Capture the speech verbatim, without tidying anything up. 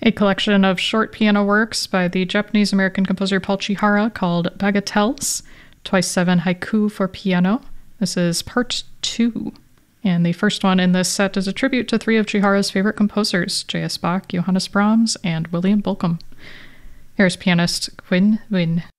a collection of short piano works by the Japanese-American composer Paul Chihara called Bagatelles, twice seven haiku for piano. This is part two. And the first one in this set is a tribute to three of Chihara's favorite composers, J S. Bach, Johannes Brahms, and William Bolcom. Here's pianist Quinn Nguyen.